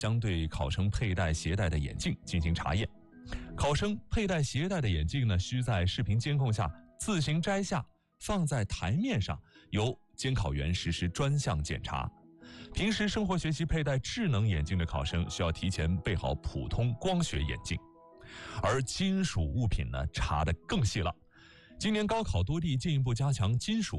将对考生佩戴携带的眼镜进行查验。考生佩戴携带的眼镜呢，需在视频监控下自行摘下，放在台面上，由监考员实施专项检查。平时生活学习佩戴智能眼镜的考生需要提前备好普通光学眼镜。而金属物品呢，查得更细了。今年高考多地进一步加强金属